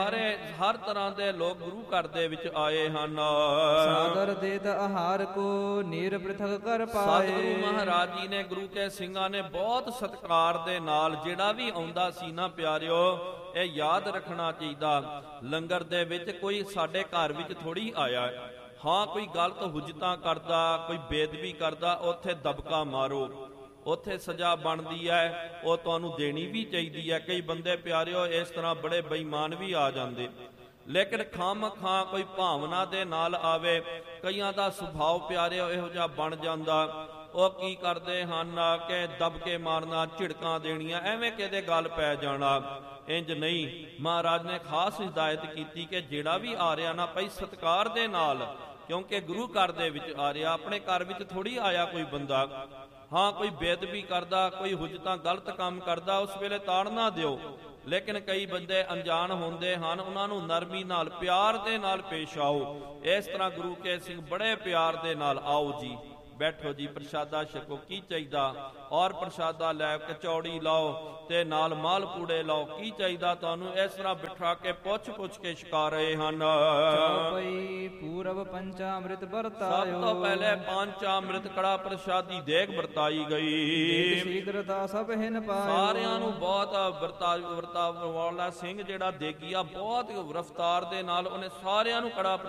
ਹਰ ਤਰ੍ਹਾਂ ਦੇ ਲੋਕ ਗੁਰੂ ਘਰ ਦੇ ਵਿੱਚ ਆਏ ਹਨ। ਸਾਦਰ ਦੇਤ ਆਹਾਰ ਕੋ ਨੀਰ ਪ੍ਰਿਥਕ ਕਰ ਪਾਏ। ਸਤਿਗੁਰੂ ਮਹਾਰਾਜ ਜੀ ਨੇ, ਗੁਰੂ ਕੇ ਸਿੰਘਾਂ ਨੇ ਬਹੁਤ ਸਤਿਕਾਰ ਦੇ ਨਾਲ ਜਿਹੜਾ ਵੀ ਆਉਂਦਾ ਸੀ ਨਾ ਪਿਆਰਿਓ, ਇਹ ਯਾਦ ਰੱਖਣਾ ਚਾਹੀਦਾ, ਲੰਗਰ ਦੇ ਵਿੱਚ ਕੋਈ ਸਾਡੇ ਘਰ ਵਿੱਚ ਥੋੜੀ ਆਇਆ। ਹਾਂ, ਕੋਈ ਗਲਤ ਹੁਜਤਾਂ ਕਰਦਾ, ਕੋਈ ਬੇਦਬੀ ਕਰਦਾ, ਉੱਥੇ ਦਬਕਾ ਮਾਰੋ, ਉੱਥੇ ਸਜ਼ਾ ਬਣਦੀ ਹੈ, ਉਹ ਤੁਹਾਨੂੰ ਦੇਣੀ ਵੀ ਚਾਹੀਦੀ ਹੈ। ਕਈ ਬੰਦੇ ਪਿਆਰਿਓ ਇਸ ਤਰ੍ਹਾਂ ਬੜੇ ਬੇਈਮਾਨ ਵੀ ਆ ਜਾਂਦੇ, ਲੇਕਿਨ ਖਾਮ-ਖਾਂ ਕੋਈ ਭਾਵਨਾ ਦੇ ਨਾਲ ਆਵੇ। ਕਈਆਂ ਦਾ ਸੁਭਾਅ ਪਿਆਰਿਓ ਇਹੋ ਜਿਹਾ ਬਣ ਜਾਂਦਾ, ਉਹ ਕੀ ਕਰਦੇ ਹਨ ਕਿ ਦਬਕੇ ਮਾਰਨਾ, ਝਿੜਕਾਂ ਦੇਣੀਆਂ, ਐਵੇਂ ਕਿਹਦੇ ਗੱਲ ਪੈ ਜਾਣਾ। ਇੰਜ ਨਹੀਂ, ਮਹਾਰਾਜ ਨੇ ਖਾਸ ਹਿਦਾਇਤ ਕੀਤੀ ਕਿ ਜਿਹੜਾ ਵੀ ਆ ਰਿਹਾ ਨਾ ਭਾਈ ਸਤਿਕਾਰ ਦੇ ਨਾਲ, ਕਿਉਂਕਿ ਗੁਰੂ ਘਰ ਦੇ ਵਿੱਚ ਆ ਰਿਹਾ, ਆਪਣੇ ਘਰ ਵਿੱਚ ਥੋੜੀ ਆਇਆ ਕੋਈ ਬੰਦਾ। ਹਾਂ, ਕੋਈ ਬੇਅਦਬੀ ਕਰਦਾ, ਕੋਈ ਹੁਜਤਾਂ ਗਲਤ ਕੰਮ ਕਰਦਾ, ਉਸ ਵੇਲੇ ਤਾੜ ਨਾ ਦਿਓ। ਲੇਕਿਨ ਕਈ ਬੰਦੇ ਅਣਜਾਣ ਹੁੰਦੇ ਹਨ, ਉਹਨਾਂ ਨੂੰ ਨਰਮੀ ਨਾਲ, ਪਿਆਰ ਦੇ ਨਾਲ ਪੇਸ਼ ਆਓ। ਇਸ ਤਰ੍ਹਾਂ ਗੁਰੂ ਕੇ ਸਿੰਘ ਬੜੇ ਪਿਆਰ ਦੇ ਨਾਲ ਆਓ ਜੀ, ਬੈਠੋ ਜੀ, ਪ੍ਰਸ਼ਾਦਾ ਛਕੋ, ਕੀ ਚਾਹੀਦਾ? ਔਰ ਪ੍ਰਸ਼ਾਦਾ ਲੈ ਕਚੌੜੀ ਲਾਓ ਤੇ ਨਾਲ ਮਾਲ ਪੂੜੇ ਲਾਓ, ਕੀ ਚਾਹੀਦਾ ਤੁਹਾਨੂੰ? ਇਸ ਤਰ੍ਹਾਂ ਬਿਠਾ ਕੇ ਪੁੱਛ ਕੇ ਛਕਾ ਰਹੇ ਹਨ। ਚੌਪਈ ਪੂਰਬ ਪੰਚਾਮ੍ਰਿਤ ਵਰਤਾਇਓ। ਸਭ ਤੋਂ ਪਹਿਲੇ ਪੰਚਾਮ੍ਰਿਤ ਕੜਾ ਪ੍ਰਸ਼ਾਦੀ ਦੇਗ ਵਰਤਾਈ ਗਈ। ਸ਼ੀਘਰਤਾ ਸਭ ਹਿਨ ਪਾਇਓ। ਸਾਰਿਆਂ ਨੂੰ ਬਹੁਤ ਵਰਤਾਉਣ ਵਾਲਾ ਸਿੰਘ ਜਿਹੜਾ ਦੇਗੀਆ, ਬਹੁਤ ਰਫਤਾਰ ਦੇ ਨਾਲ ਉਹਨੇ ਸਾਰਿਆਂ ਨੂੰ ਕੜਾ